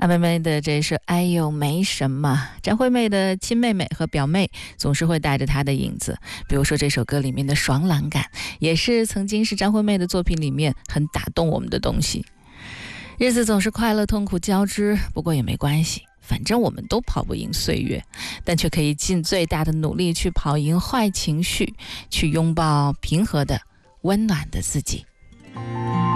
阿妹妹的这首哎呦没什么，张惠妹的亲妹妹和表妹总是会带着她的影子，比如说这首歌里面的爽朗感，也是曾经是张惠妹的作品里面很打动我们的东西。日子总是快乐痛苦交织，不过也没关系，反正我们都跑不赢岁月，但却可以尽最大的努力去跑赢坏情绪，去拥抱平和的温暖的自己。